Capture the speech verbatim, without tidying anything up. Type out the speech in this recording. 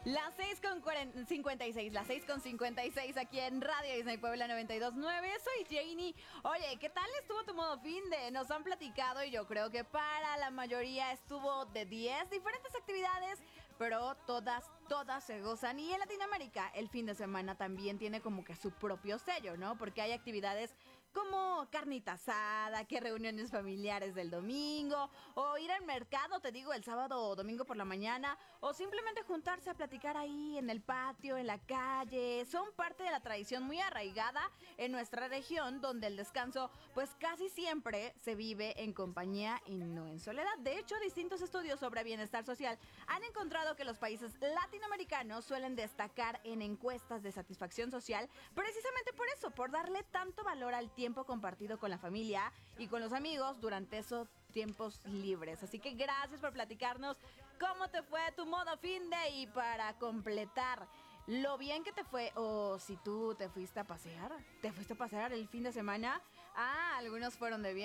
Las seis con cincuenta y seis, las seis con cincuenta y seis aquí en Radio Disney Puebla noventa y dos punto nueve. Soy Janie. Oye, ¿qué tal estuvo tu modo fin de? Nos han platicado y yo creo que para la mayoría estuvo de diez diferentes actividades, pero todas, todas se gozan. Y en Latinoamérica el fin de semana también tiene como que su propio sello, ¿no? Porque hay actividades como carnita asada, que reuniones familiares del domingo, o ir al mercado, te digo, el sábado o domingo por la mañana, o simplemente juntarse a platicar ahí en el patio, en la calle. Son parte de la tradición muy arraigada en nuestra región, donde el descanso pues casi siempre se vive en compañía y no en soledad. De hecho, distintos estudios sobre bienestar social han encontrado que los países latinoamericanos suelen destacar en encuestas de satisfacción social precisamente por eso, por darle tanto valor al tiempo compartido con la familia y con los amigos durante esos tiempos libres. Así que gracias por platicarnos cómo te fue tu modo fin de, y para completar lo bien que te fue, o si tú te fuiste a pasear, te fuiste a pasear el fin de semana. Ah, algunos fueron de viaje.